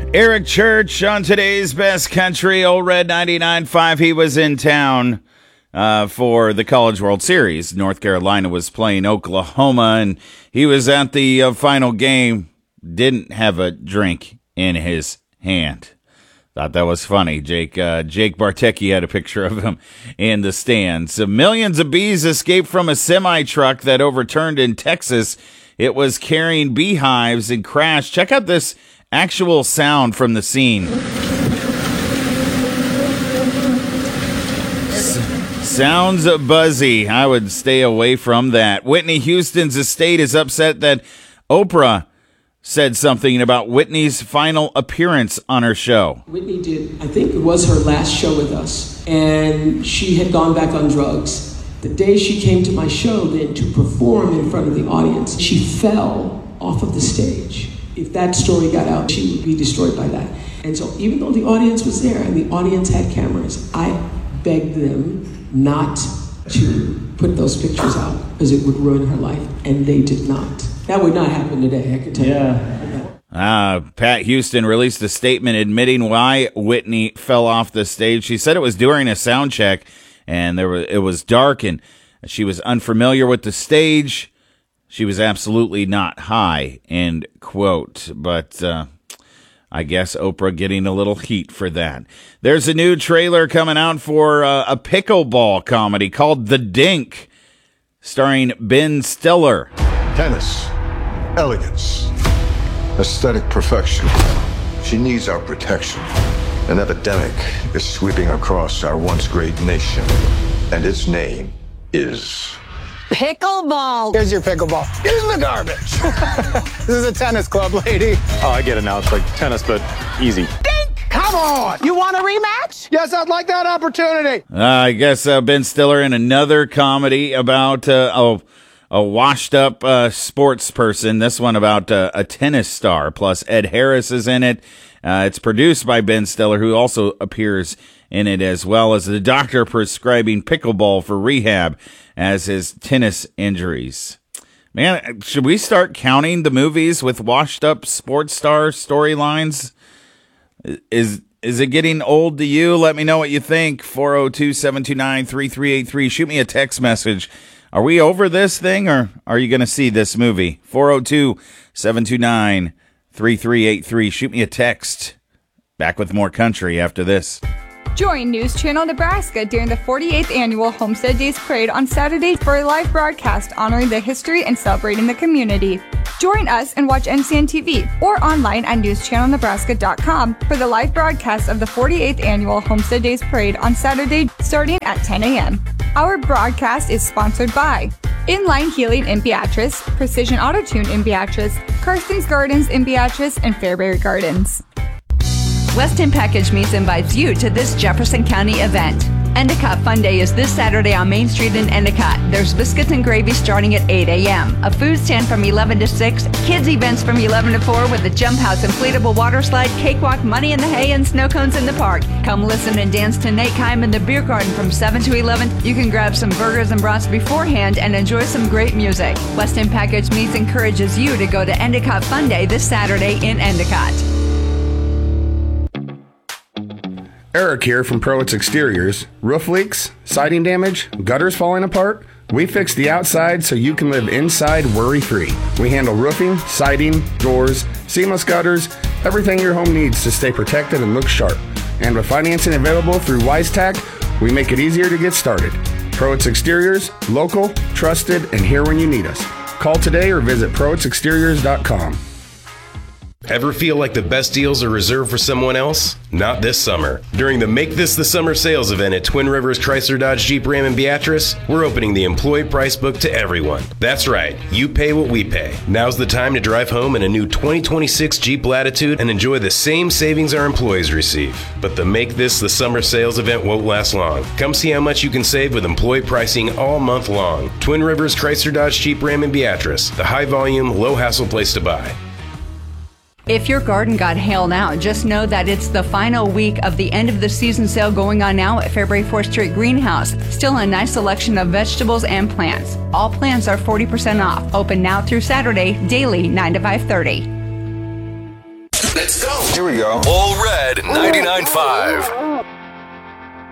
Eric Church on today's Best Country, Old Red 99.5. He was in town for the College World Series. North Carolina was playing Oklahoma, and he was at the final game. Didn't have a drink in his hand. Thought that was funny. Jake Bartecki had a picture of him in the stands. Millions of bees escaped from a semi-truck that overturned in Texas. It was carrying beehives and crashed. Check out this actual sound from the scene. Sounds buzzy. I would stay away from that. Whitney Houston's estate is upset that Oprah said something about Whitney's final appearance on her show. Whitney did, I think it was her last show with us, and she had gone back on drugs. The day she came to my show then to perform in front of the audience, she fell off of the stage. If that story got out, she would be destroyed by that. And so even though the audience was there and the audience had cameras, I begged them not to put those pictures out because it would ruin her life, and they did not. That would not happen today, I can tell you. Pat Houston released a statement admitting why Whitney fell off the stage. She said it was during a sound check, and it was dark, and she was unfamiliar with the stage. She was absolutely not high, end quote. But I guess Oprah getting a little heat for that. There's a new trailer coming out for a pickleball comedy called The Dink, starring Ben Stiller. Tennis, elegance, aesthetic perfection. She needs our protection. An epidemic is sweeping across our once great nation, and its name is pickleball. Here's your pickleball. in the garbage. This is a tennis club, lady. Oh, I get it now. It's like tennis, but easy. Dink! Come on! You want a rematch? Yes, I'd like that opportunity. I guess Ben Stiller in another comedy about a washed-up sports person. This one about a tennis star. Plus, Ed Harris is in it. It's produced by Ben Stiller, who also appears in it as well as the doctor prescribing pickleball for rehab as his tennis injuries. Man, should we start counting the movies with washed-up sports star storylines? Is it getting old to you? Let me know what you think. 402-729-3383. Shoot me a text message. Are we over this thing, or are you going to see this movie? 402-729-3383. Shoot me a text. Back with more country after this. Join News Channel Nebraska during the 48th Annual Homestead Days Parade on Saturday for a live broadcast honoring the history and celebrating the community. Join us and watch NCN TV or online at newschannelnebraska.com for the live broadcast of the 48th Annual Homestead Days Parade on Saturday starting at 10 a.m. Our broadcast is sponsored by Inline Healing in Beatrice, Precision Auto Tune in Beatrice, Karsten's Gardens in Beatrice, and Fairbury Gardens. Weston Package Meats invites you to this Jefferson County event. Endicott Fun Day is this Saturday on Main Street in Endicott. There's biscuits and gravy starting at 8 a.m., a food stand from 11 to 6, kids events from 11 to 4 with a jump house, inflatable water slide, cakewalk, money in the hay, and snow cones in the park. Come listen and dance to Nate Kime in the beer garden from 7 to 11. You can grab some burgers and brats beforehand and enjoy some great music. Weston Package Meats encourages you to go to Endicott Fun Day this Saturday in Endicott. Eric here from Prowitz Exteriors. Roof leaks, siding damage, gutters falling apart? We fix the outside so you can live inside worry-free. We handle roofing, siding, doors, seamless gutters, everything your home needs to stay protected and look sharp. And with financing available through WiseTac, we make it easier to get started. Prowitz Exteriors, local, trusted, and here when you need us. Call today or visit ProwitzExteriors.com. Ever feel like the best deals are reserved for someone else? Not this summer. During the Make This the Summer sales event at Twin Rivers Chrysler Dodge Jeep Ram in Beatrice, we're opening the employee price book to everyone. That's right, you pay what we pay. Now's the time to drive home in a new 2026 Jeep Latitude and enjoy the same savings our employees receive. But the Make This the Summer sales event won't last long. Come see how much you can save with employee pricing all month long. Twin Rivers Chrysler Dodge Jeep Ram in Beatrice, the high volume, low hassle place to buy. If your garden got hail now, just know that it's the final week of the end of the season sale going on now at Fairbury 4th Street Greenhouse. Still a nice selection of vegetables and plants. All plants are 40% off. Open now through Saturday, daily 9 to 5:30. Let's go. Here we go. All Red 99.5.